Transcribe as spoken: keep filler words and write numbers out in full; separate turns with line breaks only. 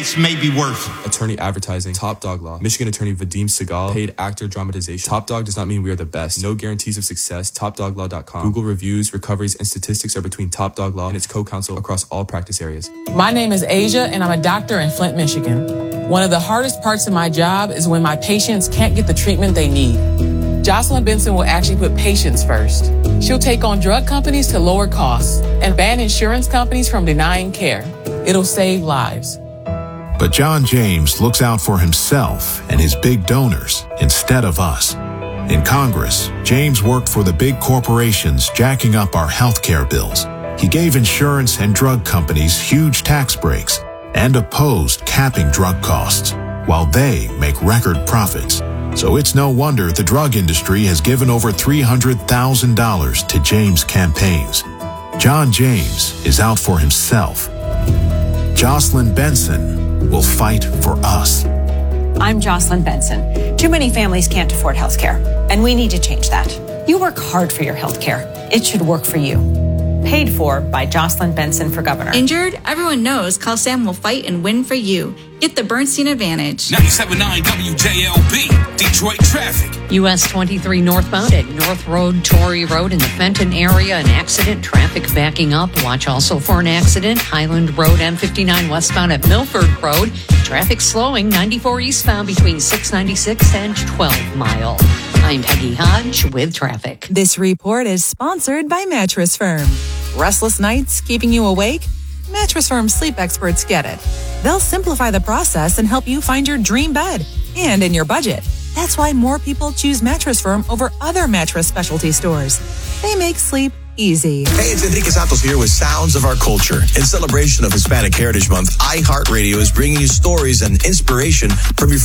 case may be worth it.
Attorney advertising, Top Dog Law. Michigan attorney Vadim Segal, paid actor dramatization. Top Dog does not mean we are the best. No guarantees of success. top dog law dot com. Google reviews, recoveries, and statistics are between Top Dog Law and its co-counsel across all practice areas.
My name is Asia, and I'm a doctor in Flint, Michigan. One of the hardest parts of my job is when my patients can't get the treatment they need. Jocelyn Benson will actually put patients first. She'll take on drug companies to lower costs and ban insurance companies from denying care. It'll save lives.
But John James looks out for himself and his big donors instead of us. In Congress, James worked for the big corporations jacking up our health care bills. He gave insurance and drug companies huge tax breaks and opposed capping drug costs, while they make record profits. So it's no wonder the drug industry has given over three hundred thousand dollars to James' campaigns. John James is out for himself. Jocelyn Benson will fight for us.
I'm Jocelyn Benson. Too many families can't afford health care, and we need to change that. You work hard for your health care. It should work for you. Paid for by Jocelyn Benson for governor.
Injured? Everyone knows Call Sam will fight and win for you. Get the Bernstein advantage.
ninety-seven point nine W J L B, Detroit traffic.
U S twenty-three northbound at North Road, Torrey Road in the Fenton area. An accident, traffic backing up. Watch also for an accident. Highland Road, M fifty-nine westbound at Milford Road. Traffic slowing, ninety-four eastbound between six ninety-six and twelve mile. I'm Peggy Hodge with traffic.
This report is sponsored by Mattress Firm. Restless nights keeping you awake? Mattress Firm sleep experts get it. They'll simplify the process and help you find your dream bed and in your budget. That's why more people choose Mattress Firm over other mattress specialty stores. They make sleep easy.
Hey, it's Enrique Santos here with Sounds of Our Culture. In celebration of Hispanic Heritage Month, iHeartRadio is bringing you stories and inspiration from your